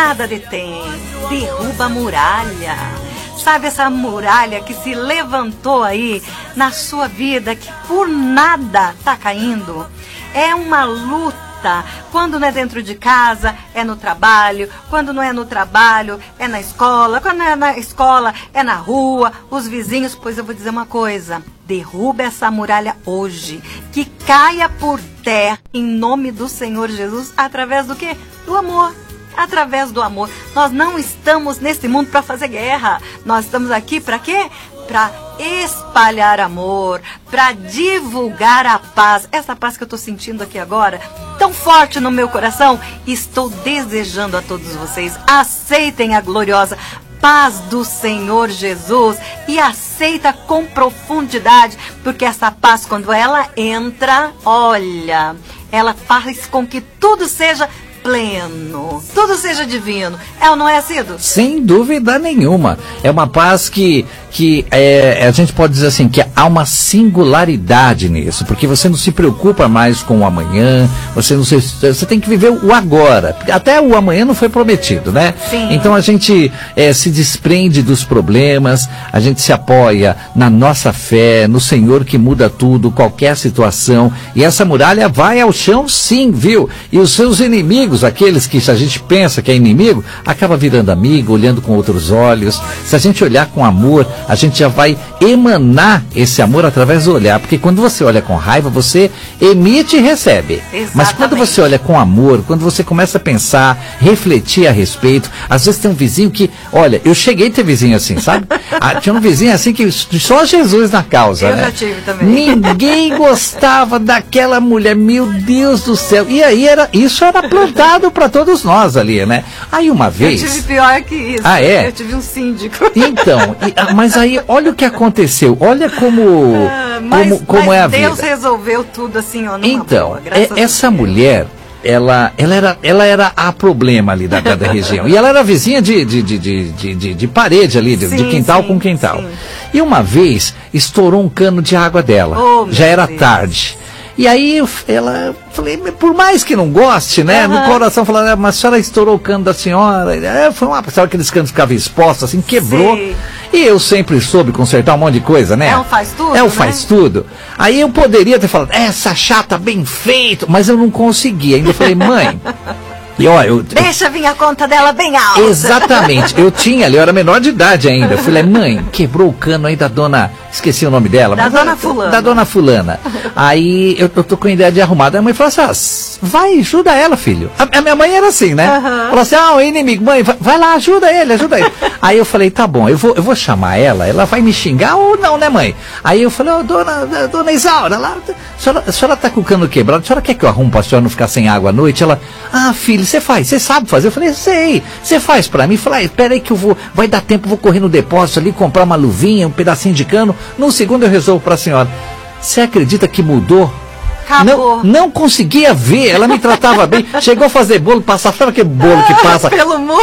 nada detém, derruba a muralha. Sabe essa muralha que se levantou aí na sua vida, que por nada está caindo? É uma luta. Quando não é dentro de casa, é no trabalho. Quando não é no trabalho, é na escola. Quando não é na escola, é na rua, os vizinhos. Pois eu vou dizer uma coisa: derruba essa muralha hoje, que caia por terra em nome do Senhor Jesus, através do quê? Do amor. Através do amor. Nós não estamos nesse mundo para fazer guerra. Nós estamos aqui para quê? Para espalhar amor, para divulgar a paz. Essa paz que eu estou sentindo aqui agora, tão forte no meu coração, estou desejando a todos vocês. Aceitem a gloriosa paz do Senhor Jesus e aceita com profundidade, porque essa paz, quando ela entra, olha, ela faz com que tudo seja pleno, tudo seja divino. É ou não é, Cido? Sem dúvida nenhuma. É uma paz que a gente pode dizer assim, que há uma singularidade nisso, porque você não se preocupa mais com o amanhã, você tem que viver o agora. Até o amanhã não foi prometido, né? Sim. Então a gente se desprende dos problemas, a gente se apoia na nossa fé, no Senhor que muda tudo, qualquer situação, e essa muralha vai ao chão sim, viu? E os seus inimigos, aqueles que a gente pensa que é inimigo, acaba virando amigo, olhando com outros olhos. Se a gente olhar com amor, a gente já vai emanar esse amor através do olhar, porque quando você olha com raiva, você emite e recebe. Exatamente. Mas quando você olha com amor, quando você começa a pensar, refletir a respeito, às vezes tem um vizinho que, olha, eu cheguei a ter vizinho assim, sabe? Tinha um vizinho assim que só Jesus na causa, eu né? já tive também. Ninguém gostava daquela mulher, meu Deus do céu. E aí isso era plantado para todos nós ali, né? Aí uma vez... Eu tive pior que isso. Ah, é? Eu tive um síndico. Então, mas aí, olha o que aconteceu. Olha como é a vida. Deus resolveu tudo assim, ó, numa então, boa, graças essa mulher, ela era a problema ali da região. E ela era vizinha de parede ali, de quintal com quintal. Sim. E uma vez, estourou um cano de água dela. Já era tarde. E aí, falei, por mais que não goste, né? No coração, falando, mas a senhora estourou o cano da senhora. Foi sabe aqueles canos que ficavam expostos, assim, quebrou. Sim. E eu sempre soube consertar um monte de coisa, né? É um faz tudo, É um né? faz tudo. Aí eu poderia ter falado, essa chata bem feito, mas eu não consegui. Ainda falei, mãe... E, ó, deixa vir a conta dela bem alta. Exatamente. Eu era menor de idade ainda. Eu falei, mãe, quebrou o cano aí da dona... Esqueci o nome dela. Dona Fulana. Da dona Fulana. Aí eu tô com a ideia de arrumar. Daí a mãe falou assim, vai, ajuda ela, filho. A minha mãe era assim, né? Falou assim, o inimigo, mãe, vai lá, ajuda ele. Aí eu falei, tá bom, eu vou chamar ela vai me xingar ou não, né, mãe? Aí eu falei, dona Isaura, a senhora tá com o cano quebrado, a senhora quer que eu arrume pra senhora não ficar sem água à noite? Ela, filho, você sabe fazer? Eu falei, sei, você faz pra mim? Eu falei, espera aí que vai dar tempo, vou correr no depósito ali, comprar uma luvinha, um pedacinho de cano, num segundo eu resolvo pra senhora. Você acredita que mudou? Não conseguia ver, ela me tratava bem, chegou a fazer bolo, passava, sabe aquele bolo que passa pelo muro?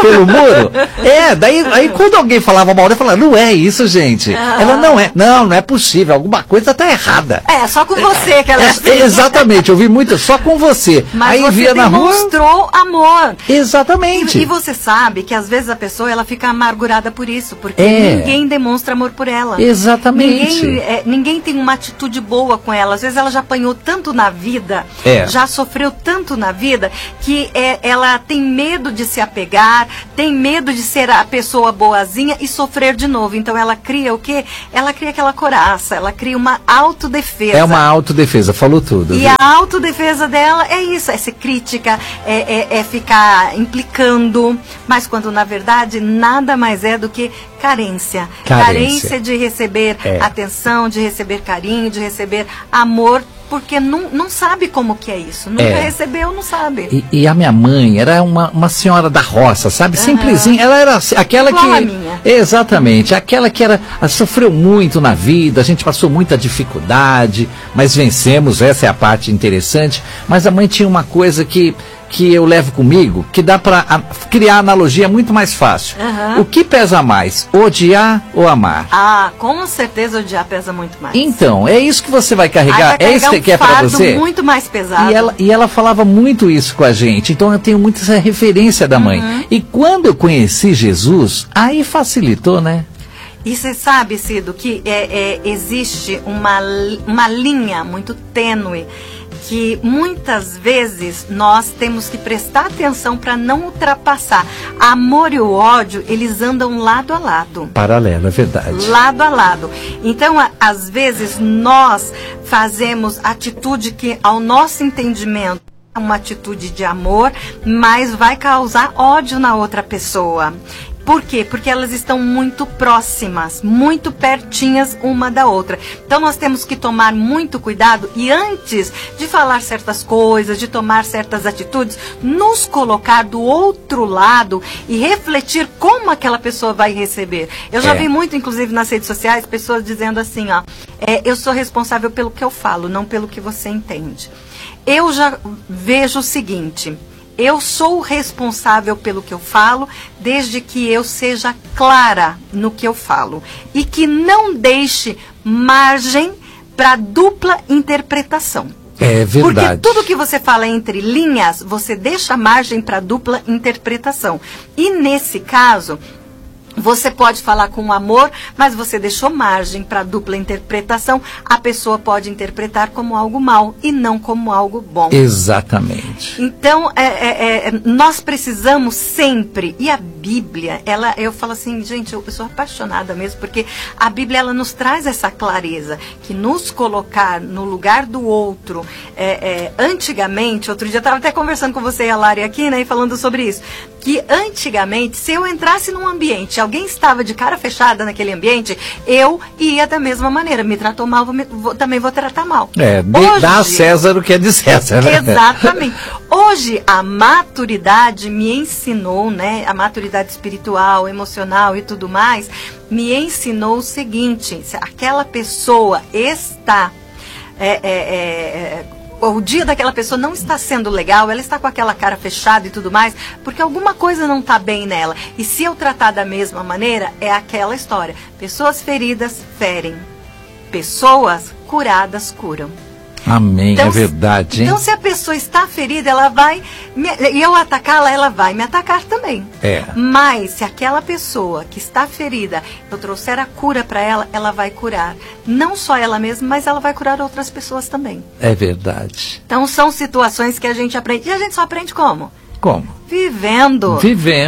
Daí quando alguém falava mal, eu falava, não é isso, gente. Ela, não é possível, alguma coisa tá errada. Só com você que ela exatamente, eu vi muito, só com você. Mas aí você via na rua, demonstrou amor. Exatamente. E você sabe que às vezes a pessoa, ela fica amargurada por isso, porque ninguém demonstra amor por ela. Exatamente. Ninguém tem uma atitude boa com ela. Às vezes ela já apanhou tanto na vida, já sofreu tanto na vida, que ela tem medo de se apegar, tem medo de ser a pessoa boazinha e sofrer de novo. Então ela cria o quê? Ela cria aquela coraça, ela cria uma autodefesa. É uma autodefesa, falou tudo. E viu? a autodefesa dela é isso, é ser crítica, é ficar implicando, mas quando na verdade nada mais é do que carência. Carência de receber atenção, de receber carinho, de receber amor, porque não sabe como que é isso. Nunca recebeu, não sabe. E a minha mãe era uma senhora da roça, sabe? Simplesinha. Ela era aquela igual que... a minha. Exatamente. Aquela que sofreu muito na vida, a gente passou muita dificuldade, mas vencemos, essa é a parte interessante. Mas a mãe tinha uma coisa que que eu levo comigo, que dá para criar analogia muito mais fácil. O que pesa mais, odiar ou amar? Ah, com certeza odiar pesa muito mais. Então, é isso que você vai carregar, é isso que é para você? Muito mais pesado. E ela falava muito isso com a gente, então eu tenho muito essa referência da mãe. E quando eu conheci Jesus, aí facilitou, né? E você sabe, Cido, que existe uma linha muito tênue que muitas vezes nós temos que prestar atenção para não ultrapassar. Amor e o ódio, eles andam lado a lado. Paralelo, é verdade. Lado a lado. Então, às vezes, nós fazemos atitude que, ao nosso entendimento, é uma atitude de amor, mas vai causar ódio na outra pessoa. Por quê? Porque elas estão muito próximas, muito pertinhas uma da outra. Então nós temos que tomar muito cuidado e antes de falar certas coisas, de tomar certas atitudes, nos colocar do outro lado e refletir como aquela pessoa vai receber. Eu já vi muito, inclusive nas redes sociais, pessoas dizendo assim, ó, eu sou responsável pelo que eu falo, não pelo que você entende. Eu já vejo o seguinte... Eu sou responsável pelo que eu falo, desde que eu seja clara no que eu falo. E que não deixe margem para dupla interpretação. É verdade. Porque tudo que você fala entre linhas, você deixa margem para dupla interpretação. E nesse caso... Você pode falar com amor, mas você deixou margem para dupla interpretação. A pessoa pode interpretar como algo mal e não como algo bom. Exatamente. Então, nós precisamos sempre, e a Bíblia, eu falo assim, gente, eu sou apaixonada mesmo, porque a Bíblia, ela nos traz essa clareza, que nos colocar no lugar do outro, antigamente, outro dia eu estava até conversando com você e a Lari aqui, né, e falando sobre isso, que antigamente, se eu entrasse num ambiente, alguém estava de cara fechada naquele ambiente, eu ia da mesma maneira. Me tratou mal, também vou tratar mal. Dá a César o que é de César, né? Exatamente. Hoje, a maturidade me ensinou, né? A maturidade espiritual, emocional e tudo mais, me ensinou o seguinte, se aquela pessoa está... o dia daquela pessoa não está sendo legal, ela está com aquela cara fechada e tudo mais, porque alguma coisa não está bem nela. E se eu tratar da mesma maneira, é aquela história. Pessoas feridas ferem. Pessoas curadas curam. Amém, então, é verdade, hein? Então, se a pessoa está ferida, ela vai... E eu atacá-la, ela vai me atacar também. Mas, se aquela pessoa que está ferida, eu trouxer a cura para ela, ela vai curar. Não só ela mesma, mas ela vai curar outras pessoas também. É verdade. Então, são situações que a gente aprende. E a gente só aprende como? Como? Vivendo,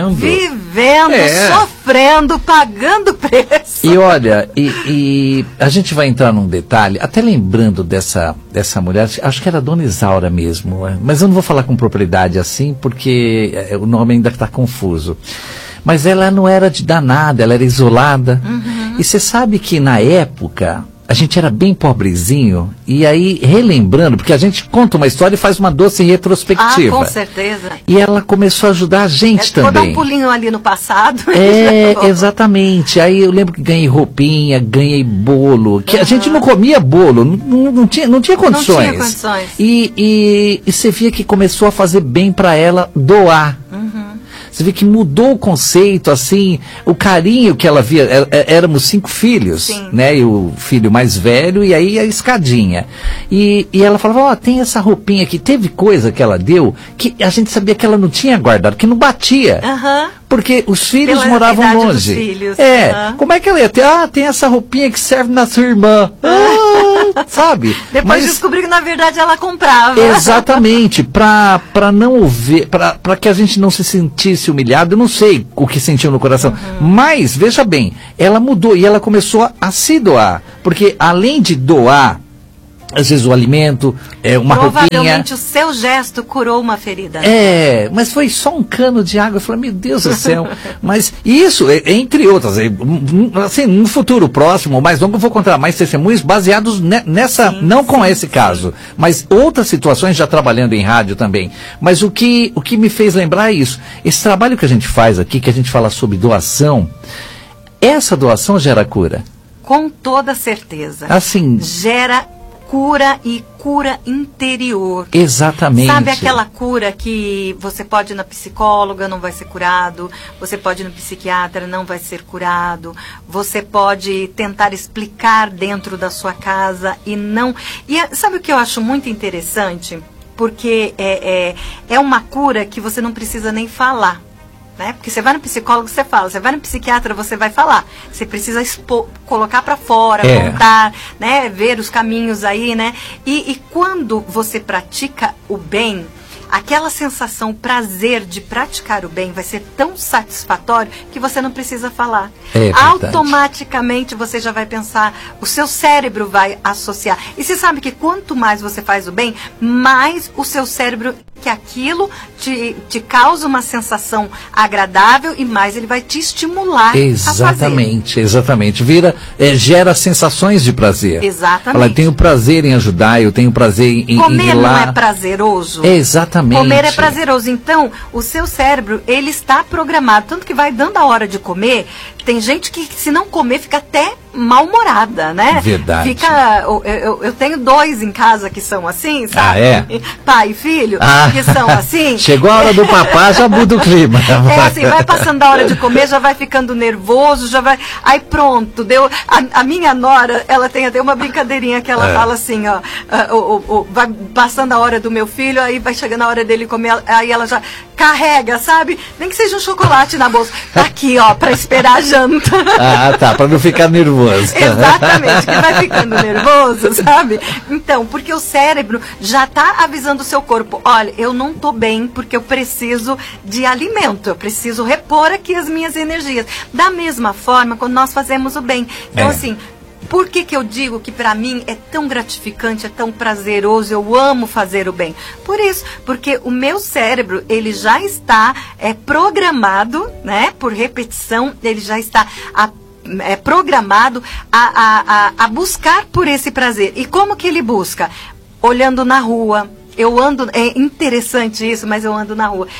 É. sofrendo, pagando preço. E olha, e a gente vai entrar num detalhe, até lembrando dessa mulher, acho que era a Dona Isaura mesmo, mas eu não vou falar com propriedade assim, porque o nome ainda está confuso. Mas ela não era de danada, ela era isolada. Uhum. E você sabe que na época... A gente era bem pobrezinho, e aí, relembrando, porque a gente conta uma história e faz uma doce retrospectiva. Ah, com certeza. E ela começou a ajudar a gente também. Vou dar um pulinho ali no passado. Exatamente. Aí eu lembro que ganhei roupinha, ganhei bolo, que a gente não comia bolo, não tinha condições. Não tinha condições. E você via que começou a fazer bem para ela doar. Você vê que mudou o conceito, assim, o carinho que ela via. Éramos 5 filhos, Sim. né? E o filho mais velho, e aí a escadinha. E ela falava, tem essa roupinha aqui. Teve coisa que ela deu que a gente sabia que ela não tinha guardado, que não batia. Porque os filhos moravam longe. Dos filhos. Como é que ela ia ter? Tem essa roupinha que serve na sua irmã. Sabe? Depois descobri que na verdade ela comprava. Exatamente, para não ver, para que a gente não se sentisse humilhado, eu não sei o que sentiu no coração, mas veja bem, ela mudou e ela começou a se doar, porque além de doar, às vezes o alimento, uma roupinha. Provavelmente o seu gesto curou uma ferida. Mas foi só um cano de água. Eu falei, meu Deus do céu. Mas isso, entre outras, assim, no futuro próximo, mais longo, eu vou contar mais testemunhos baseados nessa, não com esse caso, mas outras situações já trabalhando em rádio também. Mas o que me fez lembrar é isso. Esse trabalho que a gente faz aqui, que a gente fala sobre doação, essa doação gera cura. Com toda certeza. Assim, gera cura e cura interior. Exatamente. Sabe aquela cura que você pode ir na psicóloga, não vai ser curado, você pode ir no psiquiatra, não vai ser curado, você pode tentar explicar dentro da sua casa e não... sabe o que eu acho muito interessante? Porque é uma cura que você não precisa nem falar. Né? Porque você vai no psicólogo, você fala, você vai no psiquiatra, você vai falar. Você precisa colocar para fora, contar, né? Ver os caminhos aí, né? E quando você pratica o bem, aquela sensação, o prazer de praticar o bem vai ser tão satisfatório que você não precisa falar. Automaticamente você já vai pensar, o seu cérebro vai associar. E você sabe que quanto mais você faz o bem, mais o seu cérebro, que aquilo te causa uma sensação agradável e mais ele vai te estimular a fazer. Exatamente. Gera sensações de prazer. Exatamente. Ela tem o prazer em ajudar, eu tenho prazer em comer ir lá. Não é prazeroso? Exatamente. Comer é prazeroso. Então, o seu cérebro, ele está programado. Tanto que vai dando a hora de comer. Tem gente que, se não comer, fica até mal-humorada, né? Verdade. Eu tenho 2 em casa que são assim, sabe? Pai e filho, que são assim. Chegou a hora do papá, já muda o clima. Assim, vai passando a hora de comer, já vai ficando nervoso, já vai... Aí pronto, deu... A minha nora, ela tem até uma brincadeirinha que ela fala assim, vai passando a hora do meu filho, aí vai chegando a hora dele comer, aí ela já carrega, sabe? Nem que seja um chocolate na bolsa. Tá aqui, pra esperar a janta. Tá, pra não ficar nervoso. Exatamente, que vai ficando nervoso, sabe? Então, porque o cérebro já tá avisando o seu corpo, olha, eu não tô bem porque eu preciso de alimento, eu preciso repor aqui as minhas energias. Da mesma forma, quando nós fazemos o bem. Então, assim, por que eu digo que para mim é tão gratificante, é tão prazeroso, eu amo fazer o bem? Por isso, porque o meu cérebro, ele já está programado, né, por repetição, ele já está programado a buscar por esse prazer. E como que ele busca? Olhando na rua. Eu ando, é interessante isso, mas eu ando na rua.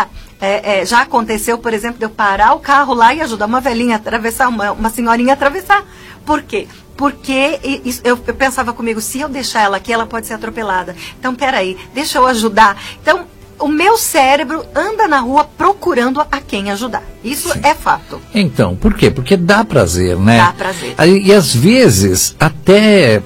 Já aconteceu, por exemplo, de eu parar o carro lá e ajudar uma velhinha a atravessar, uma senhorinha a atravessar. Por quê? Porque eu pensava comigo, se eu deixar ela aqui, ela pode ser atropelada. Então, peraí, deixa eu ajudar. Então, o meu cérebro anda na rua procurando a quem ajudar. Isso é fato. Então, por quê? Porque dá prazer, né? Dá prazer. E às vezes, até...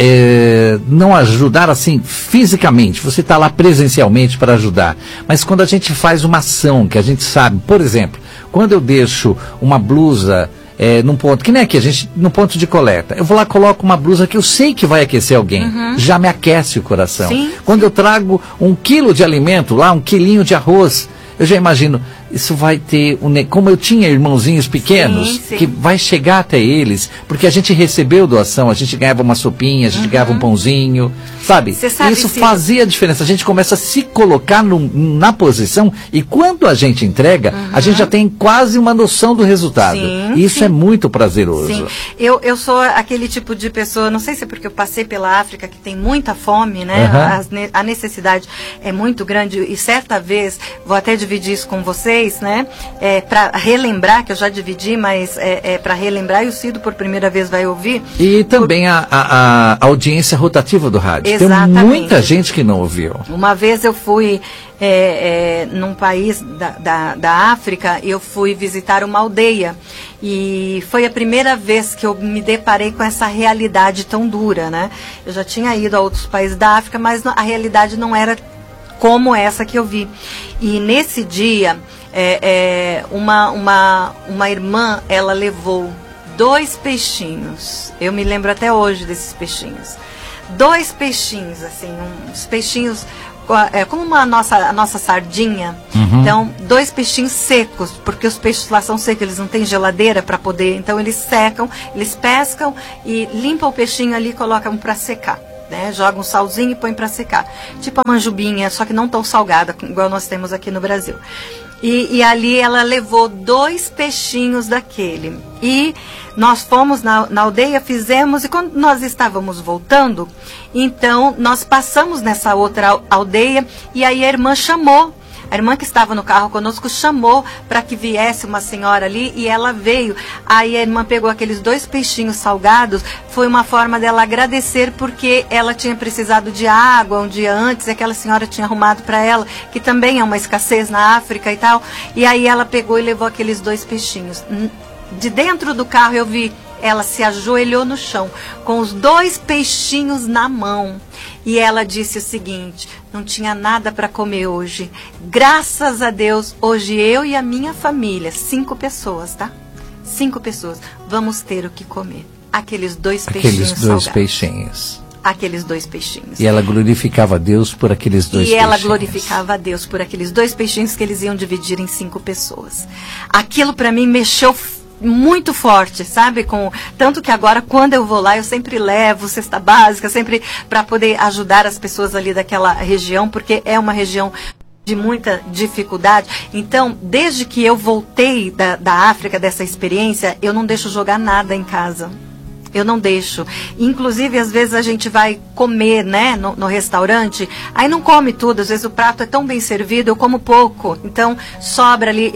não ajudar assim fisicamente, você está lá presencialmente para ajudar, mas quando a gente faz uma ação que a gente sabe, por exemplo, quando eu deixo uma blusa num ponto, que nem aqui, a gente, num ponto de coleta, eu vou lá, coloco uma blusa que eu sei que vai aquecer alguém, já me aquece o coração. Quando eu trago 1 quilo de alimento lá, 1 quilinho de arroz, eu já imagino, isso vai ter, como eu tinha irmãozinhos pequenos, que vai chegar até eles, porque a gente recebeu doação, a gente ganhava uma sopinha, a gente ganhava um pãozinho, sabe? Isso fazia diferença, a gente começa a se colocar na posição, e quando a gente entrega, a gente já tem quase uma noção do resultado. E isso é muito prazeroso. Eu sou aquele tipo de pessoa, não sei se é porque eu passei pela África, que tem muita fome, né? A necessidade é muito grande, e certa vez, vou até dividir isso com vocês, né? Para relembrar, que eu já dividi, mas para relembrar, e o Cido por primeira vez vai ouvir. E também a audiência rotativa do rádio. Exatamente. Tem muita gente que não ouviu. Uma vez eu fui num país da África, eu fui visitar uma aldeia. E foi a primeira vez que eu me deparei com essa realidade tão dura, né? Eu já tinha ido a outros países da África, mas a realidade não era como essa que eu vi. E nesse dia, uma irmã, ela levou 2 peixinhos. Eu me lembro até hoje desses peixinhos. 2 peixinhos, assim, uns peixinhos como a nossa sardinha. Então, 2 peixinhos secos, porque os peixes lá são secos, eles não têm geladeira para poder, então eles secam, eles pescam e limpam o peixinho ali e colocam para secar. Né? Joga um salzinho e põe para secar. Tipo a manjubinha, só que não tão salgada, igual nós temos aqui no Brasil. E ali ela levou 2 peixinhos daquele. E nós fomos na aldeia, fizemos, e quando nós estávamos voltando, então nós passamos nessa outra aldeia, e aí a irmã chamou A irmã que estava no carro conosco chamou para que viesse uma senhora ali e ela veio. Aí a irmã pegou aqueles 2 peixinhos salgados, foi uma forma dela agradecer porque ela tinha precisado de água um dia antes, aquela senhora tinha arrumado para ela, que também é uma escassez na África e tal. E aí ela pegou e levou aqueles 2 peixinhos. De dentro do carro eu vi, ela se ajoelhou no chão, com os 2 peixinhos na mão. E ela disse o seguinte: não tinha nada para comer hoje. Graças a Deus, hoje eu e a minha família, 5 pessoas, tá? 5 pessoas, vamos ter o que comer. Aqueles 2 peixinhos salgados. Aqueles 2 peixinhos. Aqueles 2 peixinhos. E ela glorificava a Deus por aqueles 2 peixinhos. E ela glorificava a Deus por aqueles 2 peixinhos que eles iam dividir em 5 pessoas. Aquilo para mim mexeu muito forte, sabe? Tanto que agora, quando eu vou lá, eu sempre levo cesta básica, sempre para poder ajudar as pessoas ali daquela região, porque é uma região de muita dificuldade. Então, desde que eu voltei da África, dessa experiência, eu não deixo jogar nada em casa. Eu não deixo. Inclusive, às vezes a gente vai comer, né, no restaurante, aí não come tudo, às vezes o prato é tão bem servido, eu como pouco. Então, sobra ali,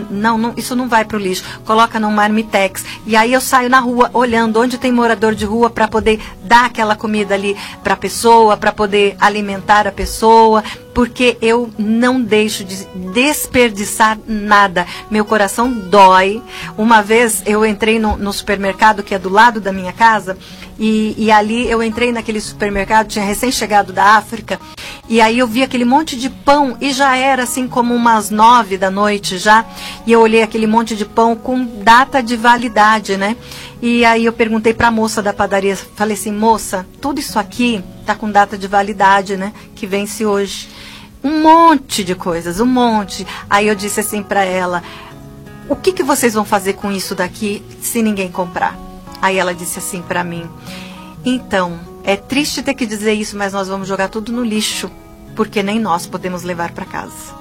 isso não vai pro lixo. Coloca num marmitex. E aí eu saio na rua olhando onde tem morador de rua para poder dar aquela comida ali pra pessoa, para poder alimentar a pessoa, porque eu não deixo de desperdiçar nada. Meu coração dói. Uma vez eu entrei no supermercado que é do lado da minha casa, e ali eu entrei naquele supermercado, tinha recém-chegado da África, e aí eu vi aquele monte de pão, e já era assim como umas 9 da noite já, e eu olhei aquele monte de pão com data de validade, né? E aí eu perguntei para a moça da padaria, falei assim: moça, tudo isso aqui tá com data de validade, né? Que vence hoje. Um monte de coisas, um monte. Aí eu disse assim para ela: o que vocês vão fazer com isso daqui se ninguém comprar? Aí ela disse assim para mim: então, é triste ter que dizer isso, mas nós vamos jogar tudo no lixo, porque nem nós podemos levar para casa.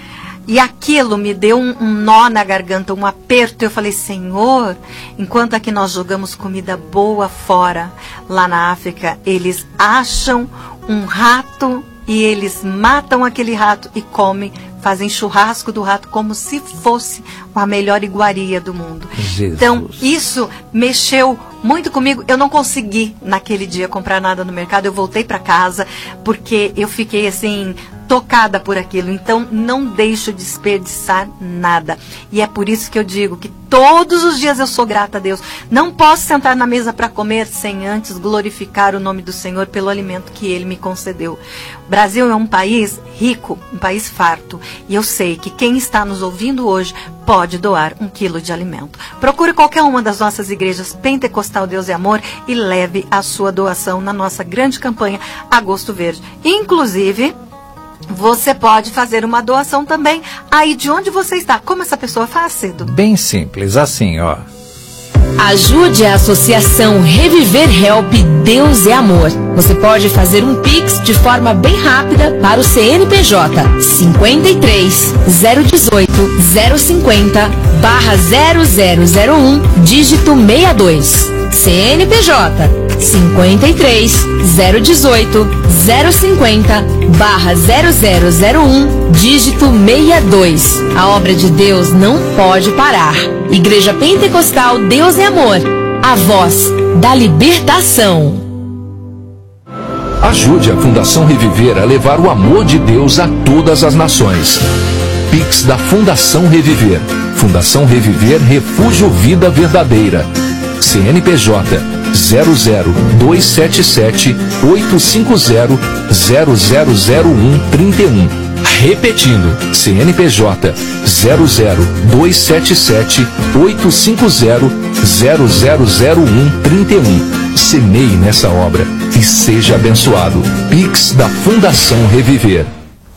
E aquilo me deu um nó na garganta, um aperto. Eu falei: Senhor, enquanto aqui nós jogamos comida boa fora, lá na África, eles acham um rato e eles matam aquele rato e comem, fazem churrasco do rato como se fosse a melhor iguaria do mundo. Jesus. Então, isso mexeu muito comigo. Eu não consegui, naquele dia, comprar nada no mercado. Eu voltei para casa, porque eu fiquei, assim, tocada por aquilo. Então, não deixo desperdiçar nada. E é por isso que eu digo que todos os dias eu sou grata a Deus. Não posso sentar na mesa para comer sem antes glorificar o nome do Senhor pelo alimento que Ele me concedeu. O Brasil é um país rico, um país farto. E eu sei que quem está nos ouvindo hoje pode doar 1 quilo de alimento. Procure qualquer uma das nossas igrejas Pentecostal Deus e Amor e leve a sua doação na nossa grande campanha Agosto Verde. Inclusive, você pode fazer uma doação também aí de onde você está. Como essa pessoa faz, Cido? Bem simples, assim, ó. Ajude a Associação Reviver Help Deus é Amor. Você pode fazer um Pix de forma bem rápida para o CNPJ 53 018 050 /0001 dígito 62. CNPJ 53 018 050 /0001 dígito 62. A obra de Deus não pode parar. Igreja Pentecostal Deus é Amor, a voz da libertação. Ajude a Fundação Reviver a levar o amor de Deus a todas as nações. Pix da Fundação Reviver. Fundação Reviver Refúgio Vida Verdadeira. CNPJ 00277 850 000131. Repetindo, CNPJ 00277 850 000131. Semeie nessa obra e seja abençoado. Pix da Fundação Reviver.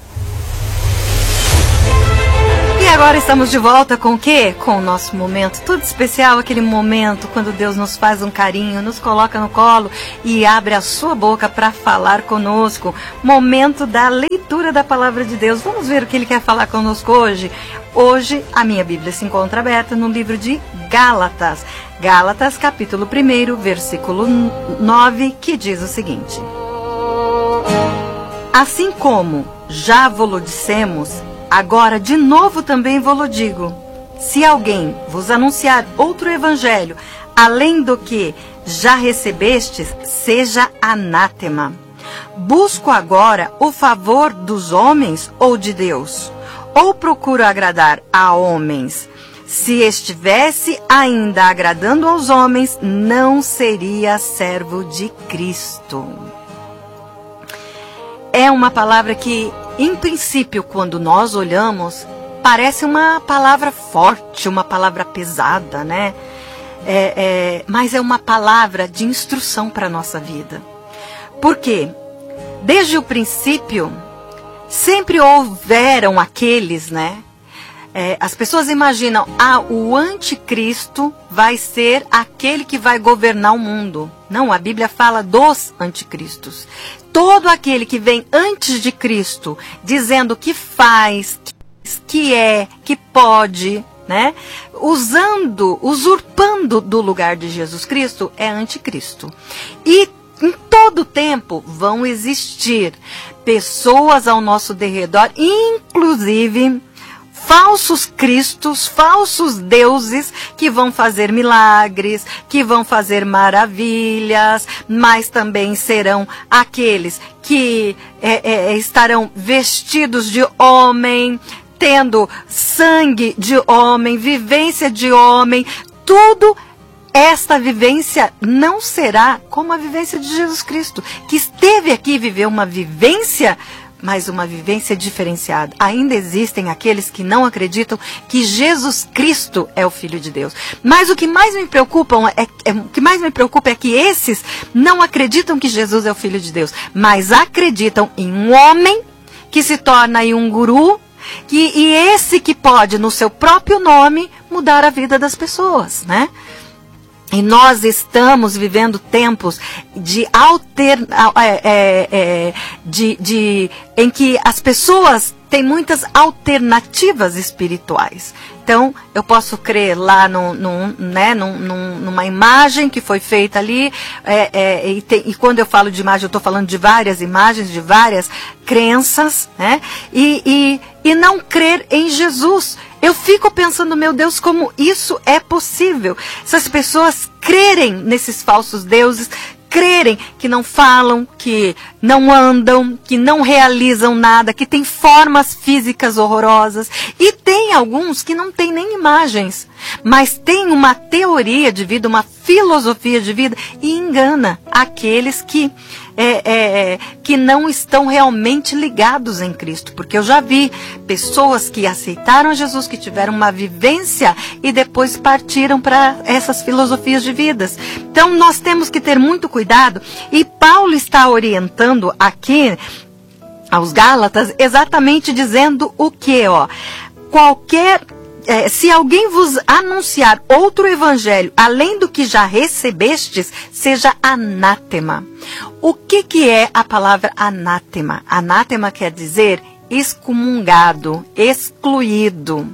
E agora estamos de volta com o quê? Com o nosso momento tudo especial, aquele momento quando Deus nos faz um carinho, nos coloca no colo e abre a sua boca para falar conosco. Momento da leitura da Palavra de Deus. Vamos ver o que Ele quer falar conosco hoje. Hoje a minha Bíblia se encontra aberta no livro de Gálatas. Gálatas, capítulo 1, versículo 9, que diz o seguinte: assim como já vos dissemos, Agora, de novo também vou-lo digo, se alguém vos anunciar outro evangelho, além do que já recebestes, seja anátema. Busco agora o favor dos homens ou de Deus? Ou procuro agradar a homens? Se estivesse ainda agradando aos homens, não seria servo de Cristo. É uma palavra que, em princípio, quando nós olhamos, parece uma palavra forte, uma palavra pesada, né? Mas é uma palavra de instrução para a nossa vida. Por quê? Desde o princípio, sempre houveram aqueles, né? As pessoas imaginam, o anticristo vai ser aquele que vai governar o mundo. Não, a Bíblia fala dos anticristos. Todo aquele que vem antes de Cristo, dizendo que faz, que é, que pode, né? Usurpando do lugar de Jesus Cristo, é anticristo. E em todo tempo vão existir pessoas ao nosso derredor, inclusive falsos cristos, falsos deuses, que vão fazer milagres, que vão fazer maravilhas, mas também serão aqueles que estarão vestidos de homem, tendo sangue de homem, vivência de homem, tudo. Esta vivência não será como a vivência de Jesus Cristo, que esteve aqui e viveu uma vivência, mas uma vivência diferenciada. Ainda existem aqueles que não acreditam que Jesus Cristo é o Filho de Deus. Mas o que mais me preocupa é que esses não acreditam que Jesus é o Filho de Deus, mas acreditam em um homem que se torna aí um guru, e esse que pode, no seu próprio nome, mudar a vida das pessoas, né? E nós estamos vivendo tempos em que as pessoas têm muitas alternativas espirituais. Então, eu posso crer lá numa imagem que foi feita ali, e quando eu falo de imagem, eu estou falando de várias imagens, de várias crenças, né? E não crer em Jesus. Eu fico pensando, meu Deus, como isso é possível? Essas pessoas crerem nesses falsos deuses, crerem que não falam, que não andam, que não realizam nada, que têm formas físicas horrorosas. E tem alguns que não têm nem imagens, mas tem uma teoria de vida, uma filosofia de vida, e engana aqueles que não estão realmente ligados em Cristo. Porque eu já vi pessoas que aceitaram Jesus, que tiveram uma vivência e depois partiram para essas filosofias de vidas. Então nós temos que ter muito cuidado, e Paulo está orientando aqui aos Gálatas exatamente dizendo o que? Se alguém vos anunciar outro evangelho, além do que já recebestes, seja anátema. O que é a palavra anátema? Anátema quer dizer excomungado, excluído.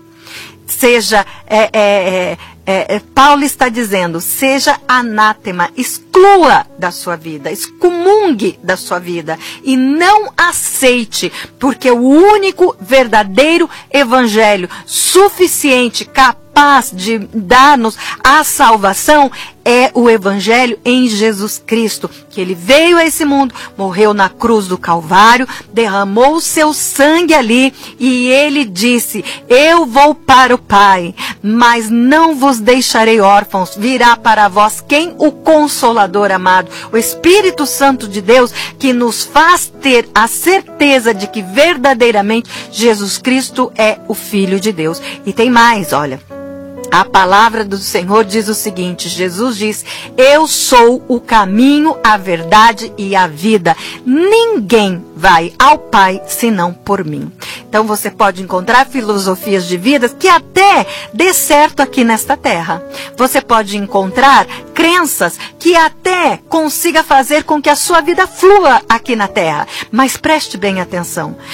Paulo está dizendo, seja anátema, exclua da sua vida, excomungue da sua vida e não aceite, porque o único verdadeiro evangelho suficiente, capaz de dar-nos a salvação, é o evangelho em Jesus Cristo, que ele veio a esse mundo, morreu na cruz do Calvário, derramou o seu sangue ali, e ele disse, eu vou para o Pai, mas não vos deixarei órfãos, virá para vós quem? O Consolador amado, o Espírito Santo de Deus, que nos faz ter a certeza de que verdadeiramente Jesus Cristo é o Filho de Deus. E tem mais, olha. A palavra do Senhor diz o seguinte, Jesus diz, eu sou o caminho, a verdade e a vida. Ninguém vai ao Pai senão por mim. Então você pode encontrar filosofias de vida que até dê certo aqui nesta terra. Você pode encontrar crenças que até consiga fazer com que a sua vida flua aqui na terra. Mas preste bem atenção.